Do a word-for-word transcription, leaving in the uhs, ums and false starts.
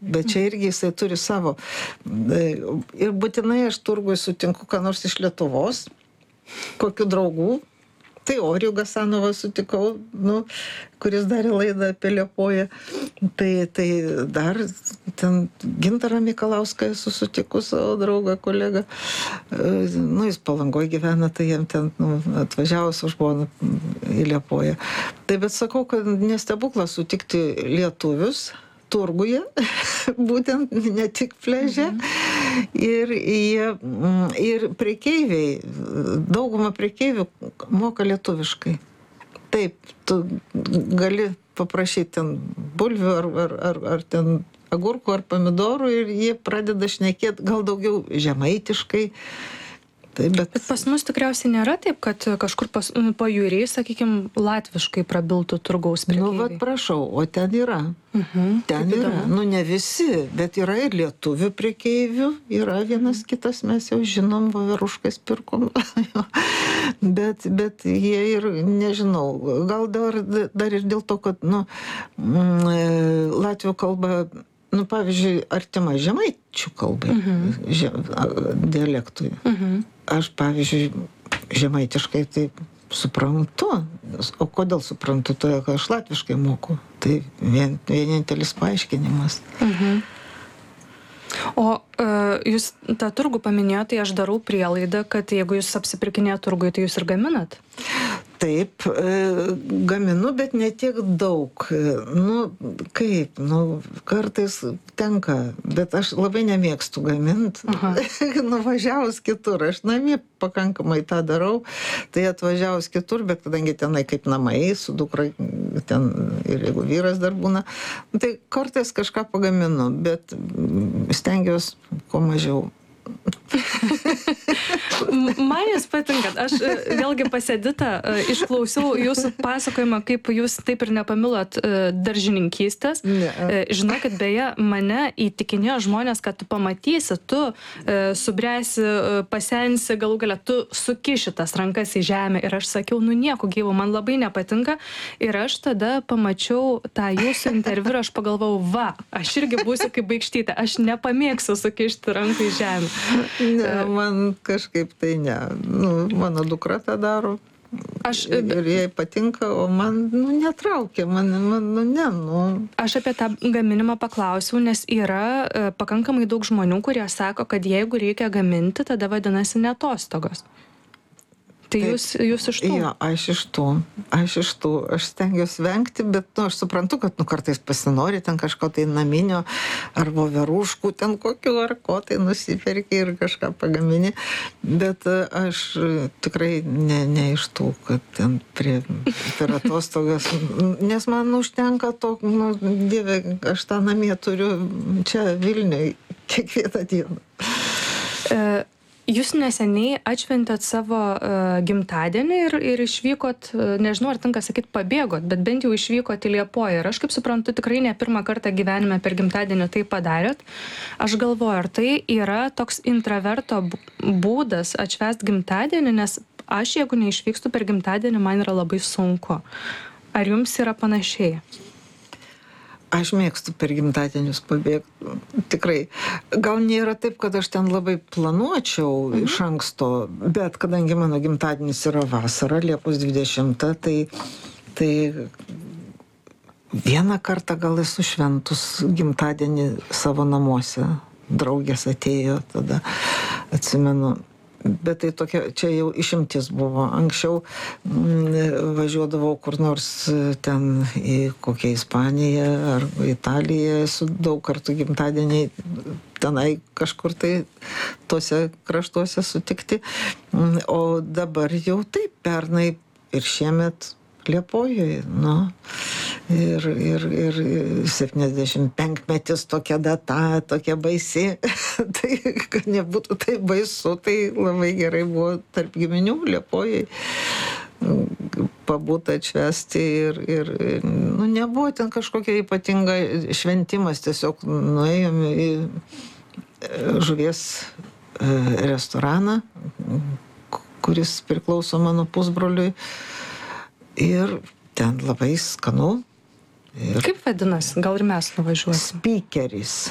bet čia irgi jisai turi savo. Ir būtinai aš turgui sutinku, ką nors iš Lietuvos, kokių draugų. Tai Orijų Gasanovą sutikau, nu, kuris darė laidą apie Liepoją. Tai, tai dar ten Gintarą Mikalauską esu sutikus, savo draugą, kolegą. Nu, jis Palangoj gyvena, tai jam ten nu, atvažiavo su žmona į Liepoją. Tai bet sakau, kad nestebuklas sutikti lietuvius turguje, būtent ne tik pliaže. Ir, jie, ir prekeiviai, dauguma prekeivių moka lietuviškai. Taip, tu gali paprašyti ten bulvių ar, ar, ar, ar ten agurkų ar pomidorų ir jie pradeda šnekėti gal daugiau žemaitiškai. Taip, bet... bet pas mus tikriausiai nėra taip, kad kažkur pas, pajūriai, sakykime, latviškai prabiltų turgaus prekeiviai. Nu, vat prašau, o ten yra. Mhm, ten yra. Įdomu. Nu, ne visi, bet yra ir lietuvių prekeivių, yra vienas kitas, mes jau žinom, voveruškas pirkom. bet, bet jie ir, nežinau, gal dar, dar ir dėl to, kad, nu, latvių kalba, nu, pavyzdžiui, artima žemaičių kalbai, mhm. žem, dialektui. Mhm. Aš, pavyzdžiui, žemaitiškai tai suprantu. O kodėl suprantu? Todėl, kad aš latviškai moku. Tai vien, vienintelis paaiškinimas. Mhm. O e, jūs tą turgų paminėjote, tai aš darau prielaidą, kad jeigu jūs apsipirkinėjate turgui, tai jūs ir gaminat? Taip, e, gaminu, bet ne tiek daug. Nu, kaip, nu, kartais tenka, bet aš labai nemėgstu gaminti. Nuvažiavus kitur, aš namie pakankamai tą darau, tai atvažiavus kitur, bet kadangi tenai kaip namai, su dukra ten ir jeigu vyras dar būna, tai kartais kažką pagaminu, bet stengiuosi kuo mažiau. Man jūs patinkat. Aš vėlgi pasėdita išklausiau jūsų pasakojimą, kaip jūs taip ir nepamilot daržininkystės. Ne. Žinokit, beje, mane įtikinėjo žmonės, kad tu pamatysi, tu subręsi, pasensi, galų galia, tu sukiši tas rankas į žemę. Ir aš sakiau, nu nieko gyvo, man labai nepatinka. Ir aš tada pamačiau tą jūsų interviu ir aš pagalvojau, va, aš irgi būsiu kaip Baikštytė, aš nepamėgsiu sukišti rankų į žemę. Ne, man kažkaip tai ne. Nu, mano dukra tą daro. Aš, ir jai patinka, o man nu, netraukia. Man, man nu, ne, nu. Aš apie tą gaminimą paklausiau, nes yra e, pakankamai daug žmonių, kurie sako, kad jeigu reikia gaminti, tada vadinasi ne atostogos. Tai jūs, jūs iš tų? Jo, aš iš tų. Aš iš tų. Aš stengiuosi vengti, bet nu, aš suprantu, kad nu, kartais pasinori ten kažko tai naminio ar voveruškų ten kokiu ar ko tai nusiperki ir kažką pagamini. Bet aš tikrai ne, ne iš tų, kad ten prie, per atostogas. Nes man užtenka to, nu, Dieve, aš tą namie turiu čia Vilniuje kiekvieną dieną. E... Jūs neseniai atšventėt savo uh, gimtadienį ir, ir išvykot, uh, nežinau, ar tinka sakyti, pabėgot, bet bent jau išvykot į Liepoją. Ir aš, kaip suprantu, tikrai ne pirmą kartą gyvenime per gimtadienį tai padarėt. Aš galvoju, ar tai yra toks intraverto būdas atšvęst gimtadienį, nes aš, jeigu neišvykstu per gimtadienį, man yra labai sunku. Ar jums yra panašiai? Aš mėgstu per gimtadienius pabėgti. Tikrai. Gal nėra taip, kad aš ten labai planuočiau mhm. iš anksto, bet kadangi mano gimtadienis yra vasara, Liepos dvidešimta, tai, tai vieną kartą gal esu šventus gimtadienį savo namuose. Draugės atėjo, tada atsimenu. Bet tai tokia, čia jau išimtis buvo. Anksčiau m, važiuodavau kur nors ten į kokią Ispaniją ar Italiją, esu daug kartų gimtadieniai tenai kažkur tai tose kraštuose sutikti. O dabar jau taip, pernai ir šiemet Liepojoje, nu. Ir, ir, ir septyniasdešimt penkmetis tokia data, tokia baisi. Tai, kad nebūtų taip baisu, tai labai gerai buvo tarp giminių Liepojoje pabūt atšvesti ir, ir nu, nebuvo ten kažkokia ypatinga šventimas, tiesiog nuėjome į žuvies restoraną, kuris priklauso mano pusbroliui. Ir ten labai skanu. Ir kaip vadinasi? Gal ir mes nuvažiuosim? Spikeris.